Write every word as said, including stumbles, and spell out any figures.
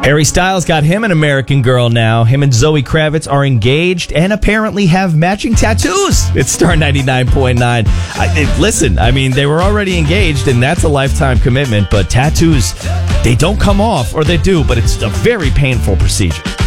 Harry Styles got him an American Girl now. Him and Zoe Kravitz are engaged and apparently have matching tattoos. It's Star ninety-nine point nine. I, listen, I mean, they were already engaged, and that's a lifetime commitment, but tattoos, they don't come off, or they do, but it's a very painful procedure.